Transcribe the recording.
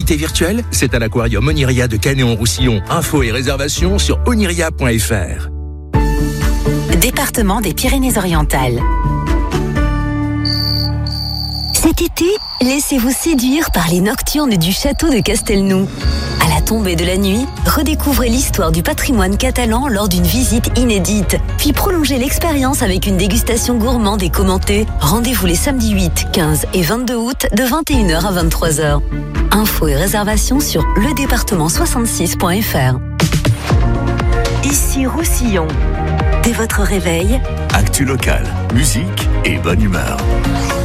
réalité virtuelle, c'est à l'aquarium Oniria de Canet-en-Roussillon. Infos et réservations sur oniria.fr. Département des Pyrénées-Orientales. Cet été, laissez-vous séduire par les nocturnes du château de Castelnou. À la tombée de la nuit, redécouvrez l'histoire du patrimoine catalan lors d'une visite inédite. Puis prolongez l'expérience avec une dégustation gourmande et commentée. Rendez-vous les samedis 8, 15 et 22 août de 21h à 23h. Infos et réservations sur ledépartement66.fr. Ici Roussillon. Dès votre réveil, actu local, musique et bonne humeur.